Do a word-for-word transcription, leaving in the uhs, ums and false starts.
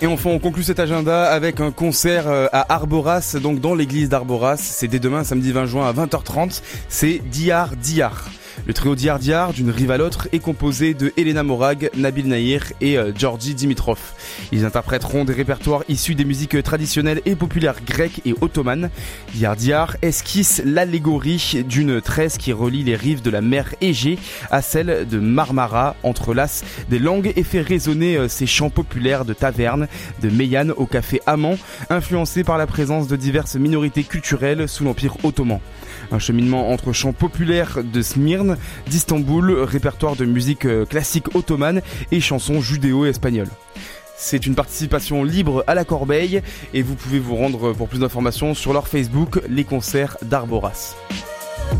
Et enfin, on conclut cet agenda avec un concert à Arboras, donc dans l'église d'Arboras. C'est dès demain, samedi vingt juin à vingt heures trente. C'est Diyar Diyar. Le trio Diyar Diyar, d'une rive à l'autre, est composé de Elena Morag, Nabil Nahir et euh, Georgi Dimitrov. Ils interpréteront des répertoires issus des musiques traditionnelles et populaires grecques et ottomanes. Diyar Diyar esquisse l'allégorie d'une tresse qui relie les rives de la mer Égée à celle de Marmara, entrelace des langues et fait résonner euh, ces chants populaires de taverne, de Meyane au café Amman, influencés par la présence de diverses minorités culturelles sous l'Empire ottoman. Un cheminement entre chants populaires de Smyrne, d'Istanbul, répertoire de musique classique ottomane et chansons judéo-espagnoles. C'est une participation libre à la corbeille et vous pouvez vous rendre pour plus d'informations sur leur Facebook, les concerts d'Arboras.